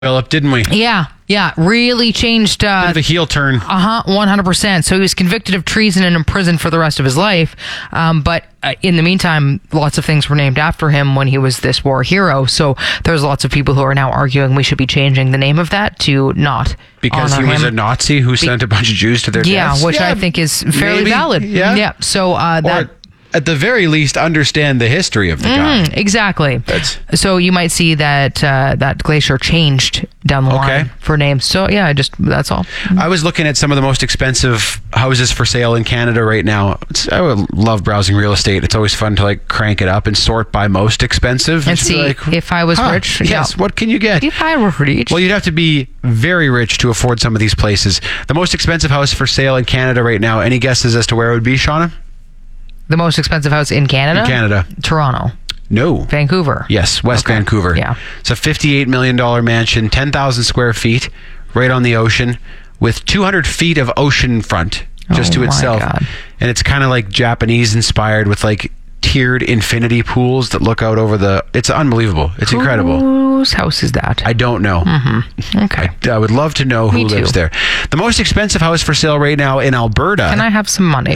Philip, didn't we? Yeah, really changed. Bit of a heel turn. 100%. So he was convicted of treason and imprisoned for the rest of his life. But in the meantime, lots of things were named after him when he was this war hero. So there's lots of people who are now arguing we should be changing the name of that to not Because he honor was him. a Nazi who sent a bunch of Jews to their deaths. Which I think is fairly maybe. valid. Yeah. So that. Or at the very least, understand the history of the guy. Exactly. So you might see that that glacier changed down the line for names. So yeah, that's all. I was looking at some of the most expensive houses for sale in Canada right now. I would love browsing real estate. It's always fun to like crank it up and sort by most expensive And see if I was rich. Yes, what can you get? If I were rich. Well, you'd have to be very rich to afford some of these places. The most expensive house for sale in Canada right now. Any guesses as to where it would be, Shauna? The most expensive house in Canada? In Canada. Toronto. No. Vancouver. Yes, West Vancouver. Yeah. It's a $58 million mansion, 10,000 square feet, right on the ocean, with 200 feet of ocean front just to itself. God. And it's kind of like Japanese inspired with like tiered infinity pools that look out over the... It's unbelievable. It's incredible. Whose house is that? I don't know. Okay. I would love to know who Me too. lives there. The most expensive house for sale right now in Alberta... Can I have some money?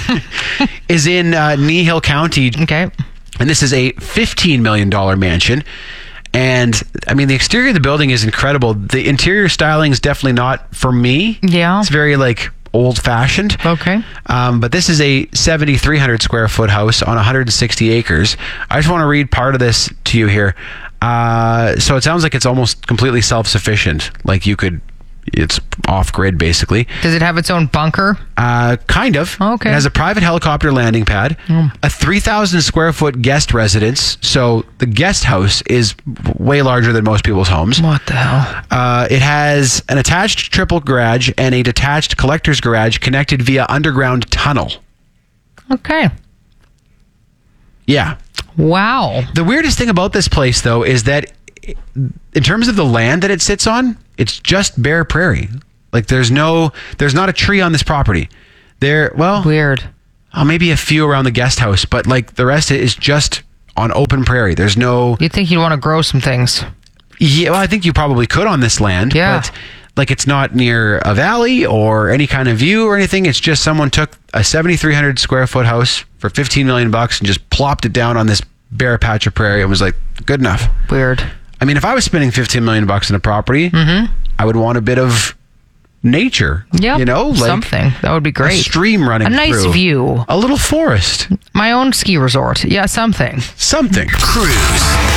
is in Kneehill County. Okay. And this is a $15 million mansion. And I mean, the exterior of the building is incredible. The interior styling is definitely not for me. Yeah. It's very like old fashioned. Okay. But this is a 7,300 square foot house on 160 acres. I just want to read part of this to you here. So it sounds like it's almost completely self-sufficient. Like it's off grid basically. Does it have its own bunker? Kind of. Okay. It has a private helicopter landing pad, a 3,000 square foot guest residence. So the guest house is way larger than most people's homes. What the hell? It has an attached triple garage and a detached collector's garage connected via underground tunnel. Okay. Yeah. Wow. The weirdest thing about this place, though, is that in terms of the land that it sits on, it's just bare prairie. Like there's not a tree on this property. Weird. Maybe a few around the guest house, but like the rest is just on open prairie. There's no... You'd think you'd want to grow some things. Yeah, well, I think you probably could on this land. Yeah. But like it's not near a valley or any kind of view or anything. It's just someone took a 7,300 square foot house for $15 million and just plopped it down on this bare patch of prairie and was like, good enough. Weird. I mean, if I was spending $15 million in a property, I would want a bit of nature. Yeah. You know? Like something. That would be great. A stream running through. A nice view. A little forest. My own ski resort. Yeah, something. Something. Cruise.